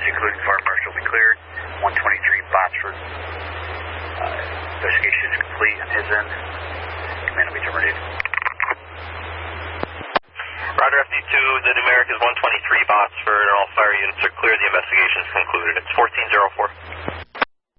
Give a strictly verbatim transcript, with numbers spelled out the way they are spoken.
units, including Fire Marshal, will be cleared. one twenty-three Botsford. Uh, investigation is complete on his end. Command will be terminated. Roger, F D two, the numeric is one twenty-three Botsford, and all fire units are clear. The investigation is concluded. It's fourteen oh four.